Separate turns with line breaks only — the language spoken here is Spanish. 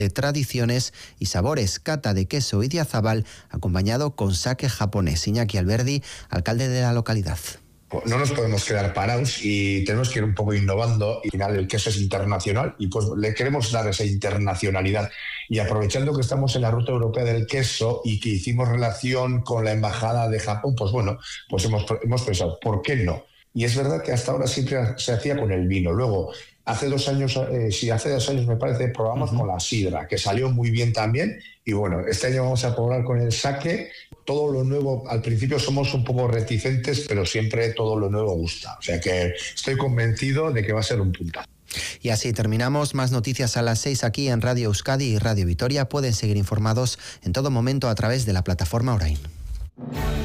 de tradiciones y sabores, cata de queso idiazábal, acompañado con sake japonés. Iñaki Alberdi, alcalde de la localidad.
No nos podemos quedar parados y tenemos que ir un poco innovando. Y al final el queso es internacional y pues le queremos dar esa internacionalidad. Y aprovechando que estamos en la ruta europea del queso y que hicimos relación con la embajada de Japón, pues bueno, pues hemos pensado, ¿por qué no? Y es verdad que hasta ahora siempre se hacía con el vino. Luego, hace 2 años me parece, probamos con la sidra, que salió muy bien también. Y bueno, este año vamos a probar con el sake. Todo lo nuevo, al principio somos un poco reticentes, pero siempre todo lo nuevo gusta. O sea que estoy convencido de que va a ser un puntazo.
Y así terminamos. Más noticias a las 6 aquí en Radio Euskadi y Radio Vitoria. Pueden seguir informados en todo momento a través de la plataforma Orain.